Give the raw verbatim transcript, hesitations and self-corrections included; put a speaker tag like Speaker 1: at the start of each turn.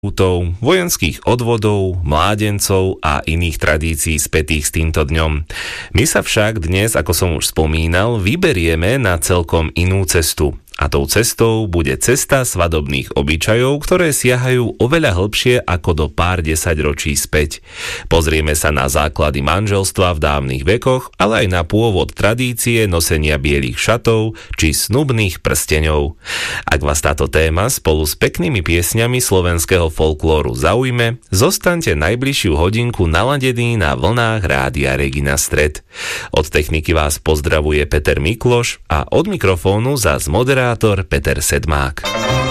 Speaker 1: pútov, vojenských odvodov, mládencov a iných tradícií spätých s týmto dňom. My sa však dnes, ako som už spomínal, vyberieme na celkom inú cestu. A tou cestou bude cesta svadobných obyčajov, ktoré siahajú oveľa hlbšie ako do pár desaťročí späť. Pozrieme sa na základy manželstva v dávnych vekoch, ale aj na pôvod tradície nosenia bielých šatov či snubných prsteňov. Ak vás táto téma spolu s peknými piesňami slovenského folklóru zaujme, zostaňte najbližšiu hodinku naladení na vlnách Rádia Regina Stred. Od techniky vás pozdravuje Peter Mikloš a od mikrofónu zas moderátor Peter Sedmák.